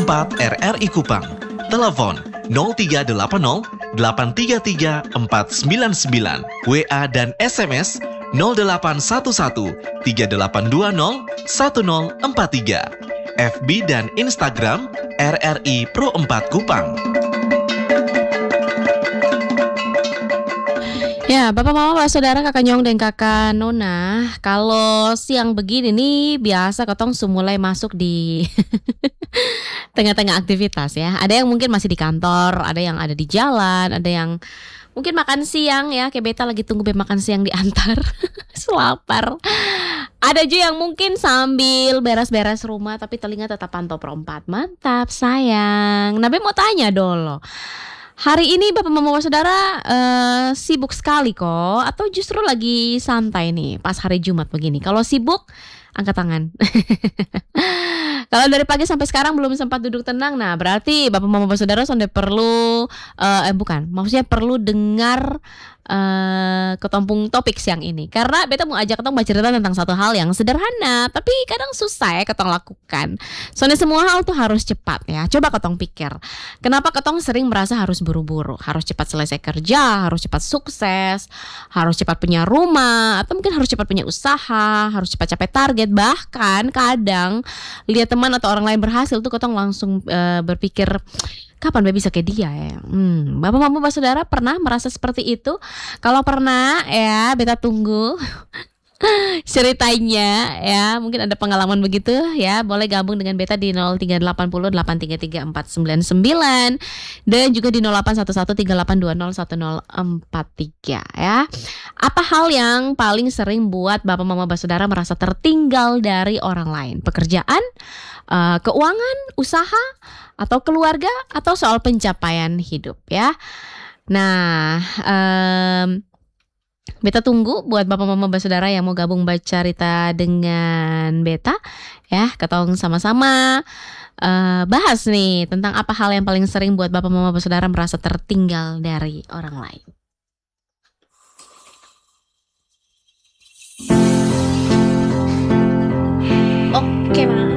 4 RRI Kupang. Telepon 0380 833 499. WA dan SMS 0811 3820 1043. FB dan Instagram RRI Pro 4 Kupang. Ya, Bapak, Mama, Pak, Saudara, Kakak Nyong dan Kakak Nona, kalau siang begini nih biasa ketong mulai masuk di tengah-tengah aktivitas ya. Ada yang mungkin masih di kantor, ada yang ada di jalan, ada yang mungkin makan siang ya, kayak beta lagi tunggu makan siang diantar. Selapar. Ada juga yang mungkin sambil beres-beres rumah tapi telinga tetap pantau Pro 4. Mantap sayang. Nah, mau tanya dulu. Hari ini Bapak Mama Saudara sibuk sekali kok, atau justru lagi santai nih pas hari Jumat begini? Kalau sibuk, angkat tangan. Kalau dari pagi sampai sekarang belum sempat duduk tenang, nah berarti Bapak Mama Saudara sudah perlu, maksudnya perlu dengar ketompung topik siang ini. Karena beta mau ajak ketong bercerita tentang satu hal yang sederhana, tapi kadang susah ya ketong lakukan. Soalnya semua hal tuh harus cepat ya. Coba ketong pikir, kenapa ketong sering merasa harus buru-buru, harus cepat selesai kerja, harus cepat sukses, harus cepat punya rumah, atau mungkin harus cepat punya usaha, harus cepat capai target. Bahkan kadang lihat teman atau orang lain berhasil tuh ketong langsung berpikir, kapan Bapak bisa kayak dia ya? Bapak, Mama, Pak, Saudara pernah merasa seperti itu? Kalau pernah ya, beta tunggu ceritanya ya. Mungkin ada pengalaman begitu ya. Boleh gabung dengan beta di 0380 833 499 dan juga di 0811 3820 1043 ya. Apa hal yang paling sering buat Bapak, Mama, Pak, Saudara merasa tertinggal dari orang lain? Pekerjaan, keuangan, usaha, atau keluarga, atau soal pencapaian hidup ya. Nah, beta tunggu buat Bapak, Mama, Saudara yang mau gabung bercerita dengan beta ya. Ketong sama-sama bahas nih tentang apa hal yang paling sering buat Bapak, Mama, Saudara merasa tertinggal dari orang lain. Oke, Mas.